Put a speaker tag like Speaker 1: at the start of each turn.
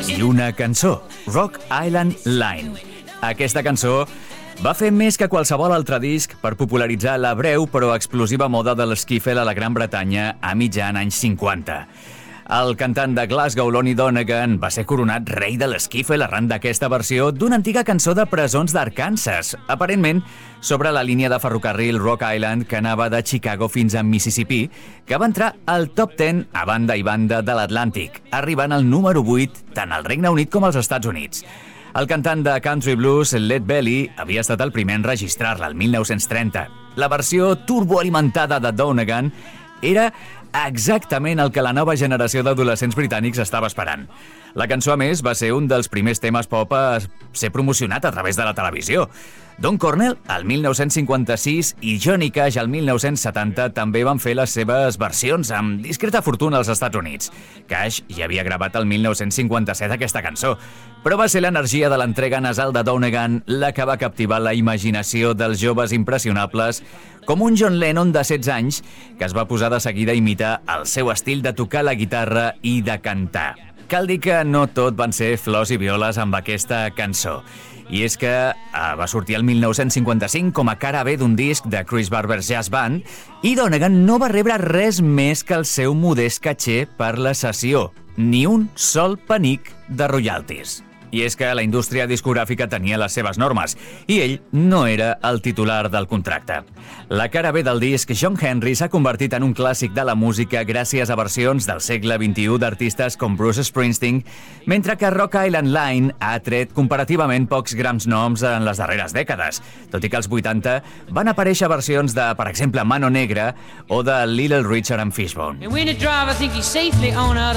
Speaker 1: i una cançó, Rock Island Line. Aquesta cançó va fer més que qualsevol altre disc per popularitzar la breu però explosiva moda de l'esquiffle a la Gran Bretanya a mitjan anys 50. El cantant de Glasgow, Lonnie Donegan, va ser coronat rei de l'esquiffle arran d'aquesta versió d'una antiga cançó de presons d'Arkansas, aparentment sobre la línia de ferrocarril Rock Island que anava de Chicago fins a Mississippi, que va entrar al top 10 a banda i banda de l'Atlàntic, arribant al número 8 tant al Regne Unit com als Estats Units. El cantant de country blues, Lead Belly, havia estat el primer en registrar-la el 1930. La versió turboalimentada de Donegan era exactament el que la nova generació d'adolescents britànics estava esperant. La cançó, a més, va ser un dels primers temes pop a ser promocionat a través de la televisió. Don Cornell, al 1956, i Johnny Cash, al 1970, també van fer les seves versions amb discreta fortuna als Estats Units. Cash ja havia gravat el 1957 aquesta cançó, però va ser l'energia de l'entrega nasal de Donegan la que va captivar la imaginació dels joves impressionables, com un John Lennon de 16 anys que es va posar de seguida a imitar el seu estil de tocar la guitarra i de cantar. Cal dir que no tot van ser flors i violes amb aquesta cançó. I és que va sortir el 1955 com a cara B d'un disc de Chris Barber's Jazz Band i Donegan no va rebre res més que el seu modest caché per la sessió, ni un sol penic de royalties. I és que la indústria discogràfica tenia les seves normes i ell no era el titular del contracte. La cara B del disc John Henry s'ha convertit en un clàssic de la música gràcies a versions del segle XXI d'artistes com Bruce Springsteen, mentre que Rock Island Line ha tret comparativament pocs grans noms en les darreres dècades, tot i que als 80 van aparèixer versions de, per exemple, Mano Negra o de Little Richard and Fishbone.